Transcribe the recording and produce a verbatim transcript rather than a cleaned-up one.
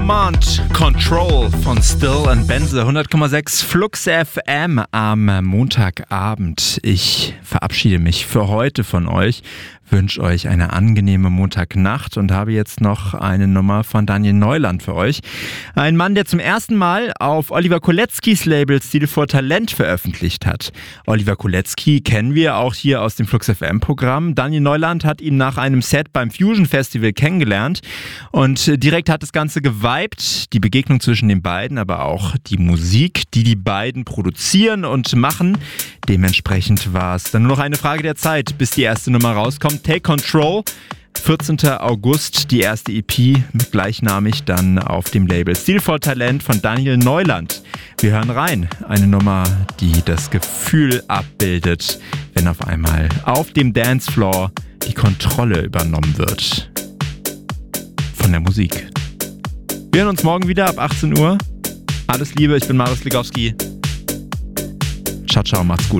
Command Control von Still and Benze, hundert Komma sechs Flux F M am Montagabend. Ich verabschiede mich für heute von euch, wünsche euch eine angenehme Montagnacht und habe jetzt noch eine Nummer von Daniel Neuland für euch. Ein Mann, der zum ersten Mal auf Oliver Koletzkis Label Stil vor Talent veröffentlicht hat. Oliver Koletzki kennen wir auch hier aus dem Flux F M Programm. Daniel Neuland hat ihn nach einem Set beim Fusion Festival kennengelernt und direkt hat das Ganze geweibt. Die Begegnung zwischen den beiden, aber auch die Musik, die die beiden produzieren und machen. Dementsprechend war es dann nur noch eine Frage der Zeit, bis die erste Nummer rauskommt. Take Control, vierzehnten August, die erste E P, gleichnamig dann auf dem Label Stil vor Talent von Daniel Neuland. Wir hören rein, eine Nummer, die das Gefühl abbildet, wenn auf einmal auf dem Dancefloor die Kontrolle übernommen wird von der Musik. Wir hören uns morgen wieder ab achtzehn Uhr. Alles Liebe, ich bin Marius Legowski. Ciao, ciao, macht's gut.